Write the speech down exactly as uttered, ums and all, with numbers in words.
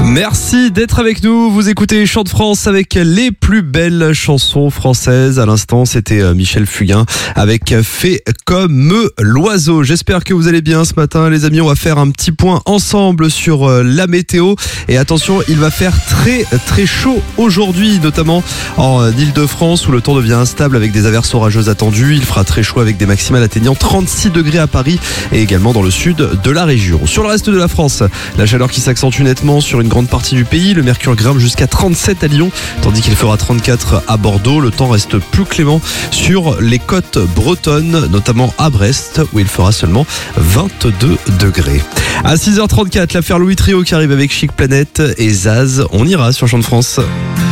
Merci d'être avec nous. Vous écoutez Chant de France avec les plus belles chansons françaises. À l'instant, c'était Michel Fugain avec Fait comme l'oiseau. J'espère que vous allez bien ce matin, les amis. On va faire un petit point ensemble sur la météo. Et attention, il va faire très très chaud aujourd'hui, notamment en Ile-de-France où le temps devient instable avec des averses orageuses attendues. Il fera très chaud avec des maximales atteignant trente-six degrés à Paris et également dans le sud de la région. Sur le reste de la France, la chaleur qui s'accentue nettement sur une grande partie du pays. Le mercure grimpe jusqu'à trente-sept à Lyon, tandis qu'il fera trente-quatre à Bordeaux. Le temps reste plus clément sur les côtes bretonnes, notamment à Brest, où il fera seulement vingt-deux degrés. À six heures trente-quatre, l'affaire Louis Trio qui arrive avec Chic Planète et Zaz. On ira sur Chant de France.